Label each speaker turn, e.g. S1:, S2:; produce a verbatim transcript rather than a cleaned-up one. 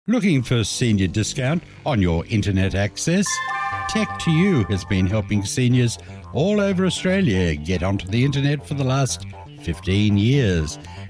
S1: Looking for senior discount on your internet access? Tech to You has been helping seniors all over Australia get onto the internet for the last fifteen years.